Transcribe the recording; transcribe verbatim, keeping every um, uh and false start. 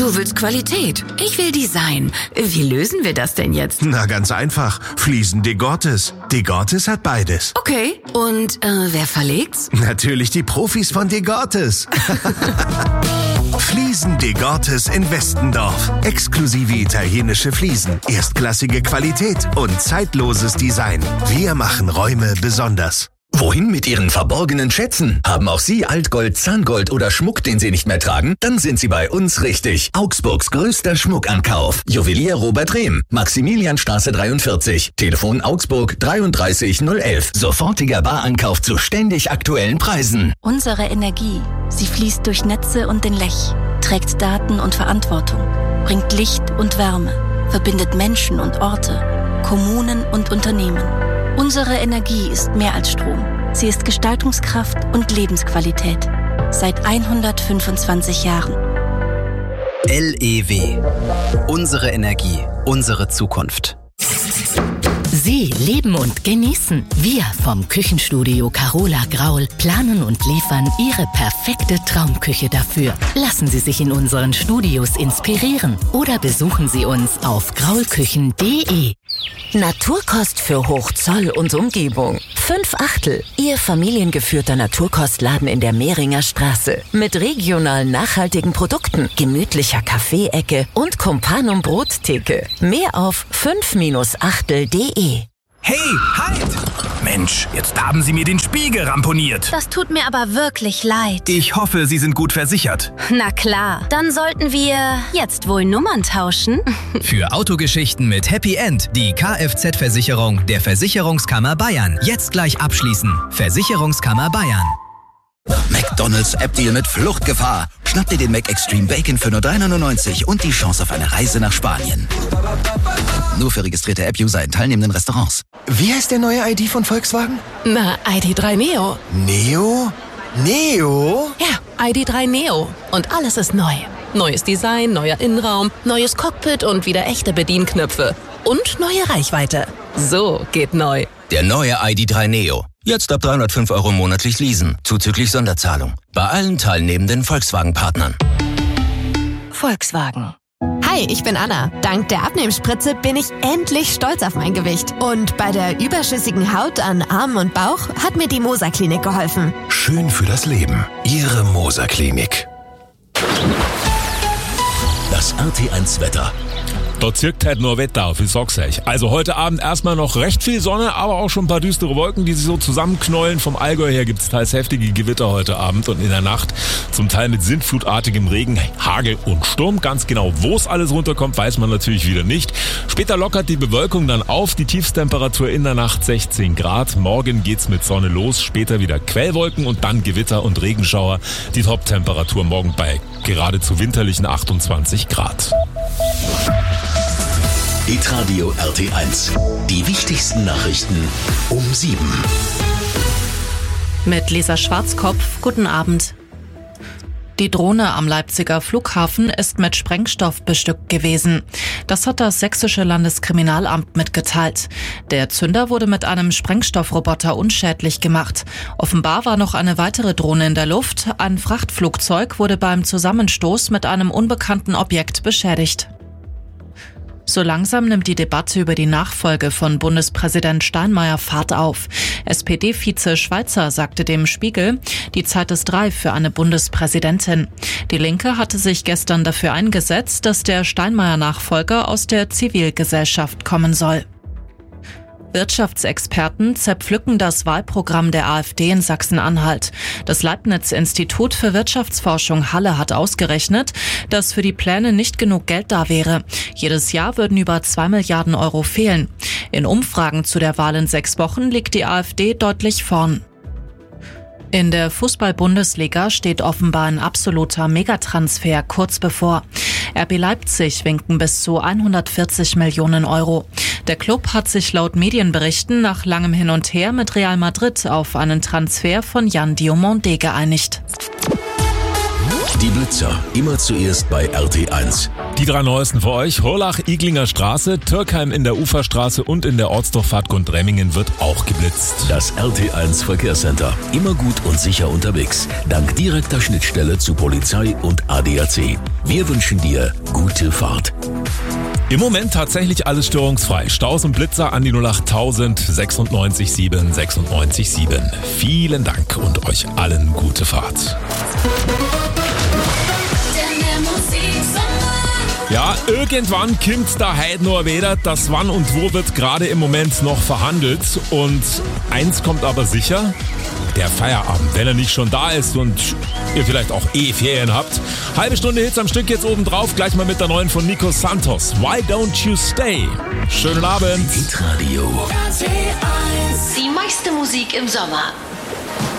Du willst Qualität, ich will Design. Wie lösen wir das denn jetzt? Na, ganz einfach. Fliesen de Gortes. De Gortes hat beides. Okay, und äh, wer verlegt's? Natürlich die Profis von de Gortes. Fliesen de Gortes in Westendorf. Exklusive italienische Fliesen, erstklassige Qualität und zeitloses Design. Wir machen Räume besonders. Wohin mit Ihren verborgenen Schätzen? Haben auch Sie Altgold, Zahngold oder Schmuck, den Sie nicht mehr tragen? Dann sind Sie bei uns richtig. Augsburgs größter Schmuckankauf. Juwelier Robert Rehm. Maximilianstraße dreiundvierzig. Telefon Augsburg dreiunddreißig null elf. Sofortiger Barankauf zu ständig aktuellen Preisen. Unsere Energie, sie fließt durch Netze und den Lech, trägt Daten und Verantwortung, bringt Licht und Wärme, verbindet Menschen und Orte, Kommunen und Unternehmen. Unsere Energie ist mehr als Strom. Sie ist Gestaltungskraft und Lebensqualität. Seit hundertfünfundzwanzig Jahren. L E W. Unsere Energie, unsere Zukunft. Sie leben und genießen. Wir vom Küchenstudio Carola Graul planen und liefern Ihre perfekte Traumküche dafür. Lassen Sie sich in unseren Studios inspirieren oder besuchen Sie uns auf graulküchen punkt de. Naturkost für Hochzoll und Umgebung. Fünf Achtel. Ihr familiengeführter Naturkostladen in der Mehringer Straße. Mit regionalen nachhaltigen Produkten, gemütlicher Kaffeeecke und Kumpanum Brottheke. Mehr auf fünf Achtel punkt de. Hey, halt! Mensch, jetzt haben Sie mir den Spiegel ramponiert. Das tut mir aber wirklich leid. Ich hoffe, Sie sind gut versichert. Na klar, dann sollten wir jetzt wohl Nummern tauschen. Für Autogeschichten mit Happy End die Kfz-Versicherung der Versicherungskammer Bayern. Jetzt gleich abschließen. Versicherungskammer Bayern. McDonald's App-Deal mit Fluchtgefahr. Schnapp dir den Mac Extreme Bacon für nur drei neunundneunzig und die Chance auf eine Reise nach Spanien. Nur für registrierte App-User in teilnehmenden Restaurants. Wie heißt der neue I D von Volkswagen? Na, I D drei Neo. Neo? Neo? Ja, I D drei Neo. Und alles ist neu. Neues Design, neuer Innenraum, neues Cockpit und wieder echte Bedienknöpfe. Und neue Reichweite. So geht neu. Der neue I D drei Neo. Jetzt ab dreihundertfünf Euro monatlich leasen, zuzüglich Sonderzahlung. Bei allen teilnehmenden Volkswagen-Partnern. Volkswagen. Hi, ich bin Anna. Dank der Abnehmspritze bin ich endlich stolz auf mein Gewicht. Und bei der überschüssigen Haut an Armen und Bauch hat mir die Moser Klinik geholfen. Schön für das Leben. Ihre Moser Klinik. Das R T eins Wetter. Da zirkt halt nur Wetter auf, ich sag's euch. Also heute Abend erstmal noch recht viel Sonne, aber auch schon ein paar düstere Wolken, die sich so zusammenknäulen. Vom Allgäu her gibt's teils heftige Gewitter heute Abend und in der Nacht. Zum Teil mit sintflutartigem Regen, Hagel und Sturm. Ganz genau, wo es alles runterkommt, weiß man natürlich wieder nicht. Später lockert die Bewölkung dann auf. Die Tiefstemperatur in der Nacht sechzehn Grad. Morgen geht's mit Sonne los, später wieder Quellwolken und dann Gewitter und Regenschauer. Die Toptemperatur morgen bei geradezu winterlichen achtundzwanzig Grad. Hitradio R T eins. Die wichtigsten Nachrichten um sieben. Mit Lisa Schwarzkopf, guten Abend. Die Drohne am Leipziger Flughafen ist mit Sprengstoff bestückt gewesen. Das hat das sächsische Landeskriminalamt mitgeteilt. Der Zünder wurde mit einem Sprengstoffroboter unschädlich gemacht. Offenbar war noch eine weitere Drohne in der Luft. Ein Frachtflugzeug wurde beim Zusammenstoß mit einem unbekannten Objekt beschädigt. So langsam nimmt die Debatte über die Nachfolge von Bundespräsident Steinmeier Fahrt auf. S P D-Vize Schweizer sagte dem Spiegel, die Zeit ist reif für eine Bundespräsidentin. Die Linke hatte sich gestern dafür eingesetzt, dass der Steinmeier-Nachfolger aus der Zivilgesellschaft kommen soll. Wirtschaftsexperten zerpflücken das Wahlprogramm der AfD in Sachsen-Anhalt. Das Leibniz-Institut für Wirtschaftsforschung Halle hat ausgerechnet, dass für die Pläne nicht genug Geld da wäre. Jedes Jahr würden über zwei Milliarden Euro fehlen. In Umfragen zu der Wahl in sechs Wochen liegt die AfD deutlich vorn. In der Fußball-Bundesliga steht offenbar ein absoluter Megatransfer kurz bevor. R B Leipzig winken bis zu hundertvierzig Millionen Euro. Der Klub hat sich laut Medienberichten nach langem Hin und Her mit Real Madrid auf einen Transfer von Yan Diomandé geeinigt. Die Blitzer, immer zuerst bei R T eins. Die drei neuesten für euch. Hurlach, Iglinger Straße, Türkheim in der Uferstraße und in der Ortsdurchfahrt Gundremmingen wird auch geblitzt. Das R T eins Verkehrscenter. Immer gut und sicher unterwegs. Dank direkter Schnittstelle zu Polizei und A D A C. Wir wünschen dir gute Fahrt. Im Moment tatsächlich alles störungsfrei. Staus und Blitzer an die null acht tausend sechsundneunzig sieben sechsundneunzig sieben. Vielen Dank und euch allen gute Fahrt. Ja, irgendwann kommt da heute nur wieder. Das Wann und Wo wird gerade im Moment noch verhandelt. Und eins kommt aber sicher: der Feierabend, wenn er nicht schon da ist und ihr vielleicht auch eh Ferien habt. Halbe Stunde Hits am Stück jetzt oben drauf. Gleich mal mit der neuen von Nico Santos. Why Don't You Stay? Schönen Abend. Hitradio. Die meiste Musik im Sommer.